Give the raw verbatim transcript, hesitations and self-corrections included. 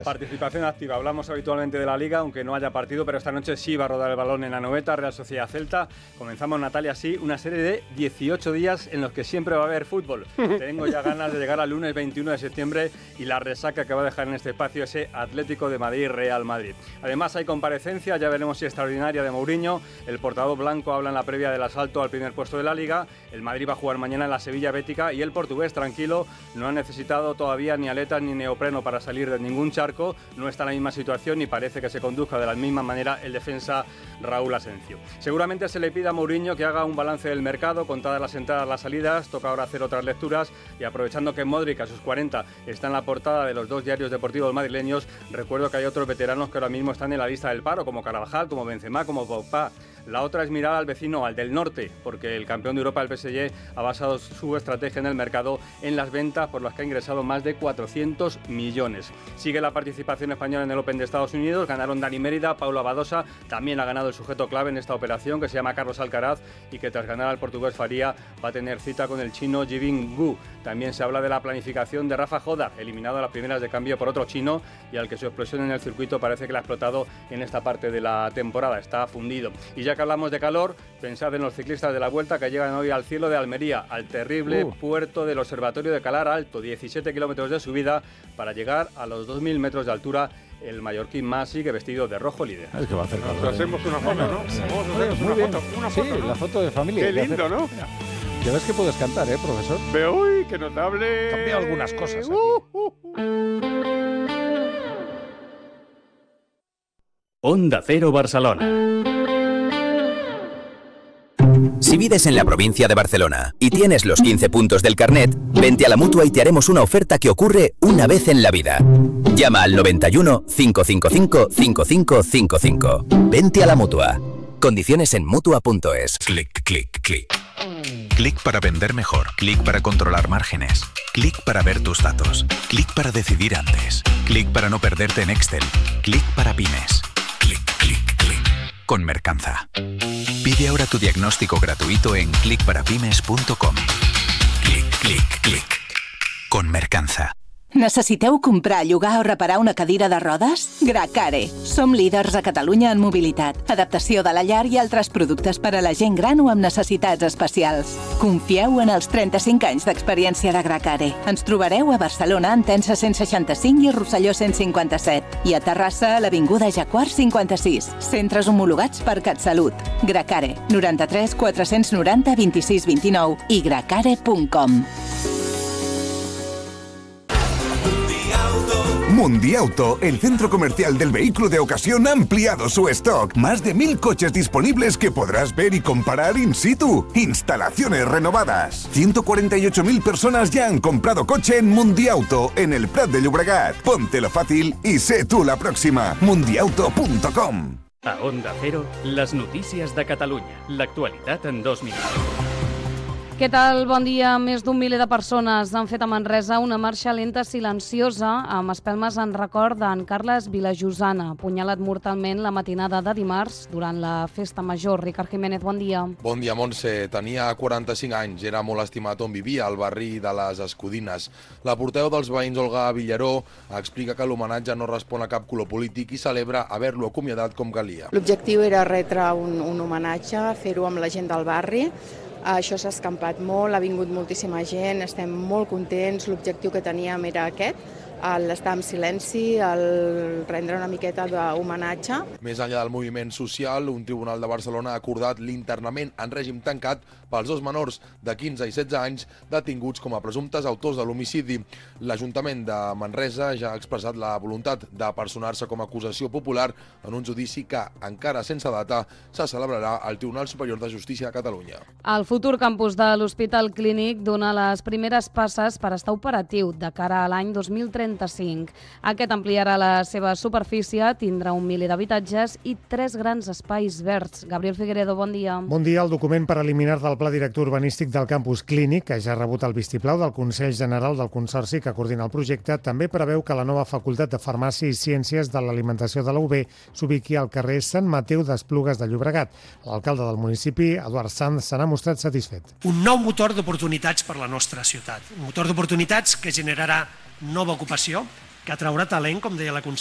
Participación activa. Hablamos habitualmente de la Liga, aunque no haya partido, pero esta noche sí va a rodar el balón en Anoeta, Real Sociedad Celta. Comenzamos, Natalia, sí, una serie de dieciocho días en los que siempre va a haber fútbol. Tengo ya ganas de llegar al lunes veintiuno de septiembre y la resaca que va a dejar en este espacio ese Atlético de Madrid-Real Madrid. Además hay comparecencia, ya veremos si extraordinaria, de Mourinho. El portavoz blanco habla en la previa del asalto al primer puesto de la Liga. El Madrid va a jugar mañana en la Sevilla Bética y el portugués, tranquilo, no ha necesitado todavía ni aletas ni neopreno para salir de ningún charco. No está en la misma situación y parece que se conduzca de la misma manera el defensa Raúl Asencio. Seguramente se le pide a Mourinho que haga un balance del mercado, contadas las entradas, las salidas. Toca ahora hacer otras lecturas y aprovechando que Modric a sus cuarenta está en la portada de los dos diarios deportivos madrileños, recuerdo que hay otros veteranos que ahora mismo están en la lista del paro, como Carvajal, como Benzema, como Pogba. La otra es mirar al vecino, al del norte, porque el campeón de Europa, el P S G, ha basado su estrategia en el mercado en las ventas por las que ha ingresado más de cuatrocientos millones. Sigue la participación española en el Open de Estados Unidos, ganaron Dani Mérida, Paulo Badosa, también ha ganado el sujeto clave en esta operación que se llama Carlos Alcaraz y que tras ganar al portugués Faría va a tener cita con el chino Jibin Gu. También se habla de la planificación de Rafa Joda, eliminado a las primeras de cambio por otro chino y al que su explosión en el circuito parece que la ha explotado en esta parte de la temporada, está fundido. Y ya que hablamos de calor, pensad en los ciclistas de la Vuelta que llegan hoy al cielo de Almería, al terrible uh. puerto del Observatorio de Calar Alto, diecisiete kilómetros de subida para llegar a los dos mil metros de altura. El mallorquín más sigue vestido de rojo líder. Es que va a hacer calor. Nos hacemos una foto, ¿no? Vamos a hacer Muy una bien. foto, una sí, foto, ¿no? la foto de familia. Qué lindo, ¿no? Ya ves que puedes cantar, ¿eh, profesor? Veo, uy, qué notable. Cambia algunas cosas aquí. Uh, uh, uh. Onda Cero Barcelona. Si vives en la provincia de Barcelona y tienes los quince puntos del carnet, vente a la Mutua y te haremos una oferta que ocurre una vez en la vida. Llama al noventa y uno, cinco cinco cinco, cinco cinco cinco cinco. Vente a la Mutua. Condiciones en Mutua punto es. Clic, clic, clic. Clic para vender mejor. Clic para controlar márgenes. Clic para ver tus datos. Clic para decidir antes. Clic para no perderte en Excel. Clic para pymes. Clic, clic, clic. Con Mercanza. Pide ahora tu diagnóstico gratuito en clic para pymes punto com. Clic, clic, clic. Con Mercanza. Necessiteu comprar, llogar o reparar una cadira de rodes? Gracare. Som líders a Catalunya en mobilitat, adaptació de la llar i altres productes per a la gent gran o amb necessitats especials. Confieu en els trenta-cinc anys d'experiència de Gracare. Ens trobareu a Barcelona, Entença cent seixanta-cinc i Rosselló cent cinquanta-set. I a Terrassa, a l'Avinguda Jacquard cinquanta-sis. Centres homologats per CatSalut. Gracare. noranta-tres quatre-cents noranta vint-i-sis vint-i-nou i gracare punt com. Mundiauto, el centro comercial del vehículo de ocasión, ha ampliado su stock. Más de mil coches disponibles que podrás ver y comparar in situ. Instalaciones renovadas. ciento cuarenta y ocho mil personas ya han comprado coche en Mundiauto, en el Prat de Llobregat. Póntelo fácil y sé tú la próxima. mundiauto punto com. A Onda Cero, les notícies de Catalunya. L'actualitat en dos minuts. Què tal? Bon dia. Més d'un miler de persones han fet a Manresa una marxa lenta silenciosa amb espelmes en record d'en Carles Vilajosana, apunyalat mortalment la matinada de dimarts durant la festa major. Ricard Jiménez, bon dia. Bon dia, Montse. Tenia quaranta-cinc anys, era molt estimat on vivia, al barri de les Escudines. La portaveu dels veïns, Olga Villaró, explica que l'homenatge no respon a cap color polític i celebra haver-lo acomiadat com calia. L'objectiu era retre un, un homenatge, fer-ho amb la gent del barri. Això s'ha escampat molt, ha vingut moltíssima gent, estem molt contents, l'objectiu que teníem era aquest, l'estar en silenci, el rendre una miqueta d'homenatge. Més enllà del moviment social, un tribunal de Barcelona ha acordat l'internament en règim tancat pels dos menors de quinze i setze anys detinguts com a presumptes autors de l'homicidi. L'Ajuntament de Manresa ja ha expressat la voluntat de personar-se com a acusació popular en un judici que, encara sense data, se celebrarà al Tribunal Superior de Justícia de Catalunya. El futur campus de l'Hospital Clínic dona les primeres passes per estar operatiu de cara a l'any dos mil trenta-cinc. Aquest ampliarà la seva superfície, tindrà un miler d'habitatges i tres grans espais verds. Gabriel Figueredo, bon dia. Bon dia. El document preliminar del Pla Director Urbanístic del Campus Clínic, que ja ha rebut el vistiplau del Consell General del Consorci que coordina el projecte, també preveu que la nova Facultat de Farmàcia i Ciències de l'Alimentació de la U B s'ubiqui al carrer Sant Mateu d'Esplugues de Llobregat. L'alcalde del municipi, Eduard Sanz, se n'ha mostrat satisfet. Un nou motor d'oportunitats per la nostra ciutat. Un motor d'oportunitats que generarà nova ocupació, que atraurà talent, com deia la